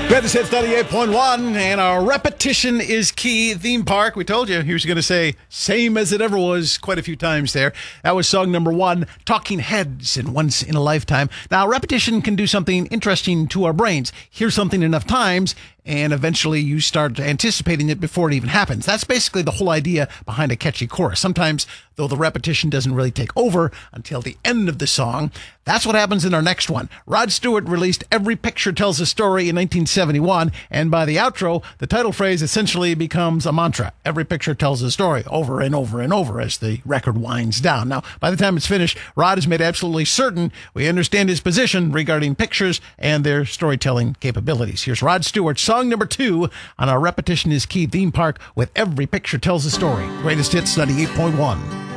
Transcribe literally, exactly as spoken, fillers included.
Greatest Hits ninety-eight point one, and our repetition is key theme park. We told you he was going to say same as it ever was quite a few times there. That was song number one, Talking Heads and Once in a Lifetime. Now, repetition can do something interesting to our brains. Hear something enough times, and eventually you start anticipating it before it even happens. That's basically the whole idea behind a catchy chorus. Sometimes, though, the repetition doesn't really take over until the end of the song. That's what happens in our next one. Rod Stewart released Every Picture Tells a Story in nineteen seventy-one, and by the outro, the title phrase essentially becomes a mantra. Every picture tells a story, over and over and over as the record winds down. Now, by the time it's finished, Rod has made absolutely certain we understand his position regarding pictures and their storytelling capabilities. Here's Rod Stewart, song number two on our Repetition is Key theme park with Every Picture Tells a Story. Greatest Hits ninety-eight point one.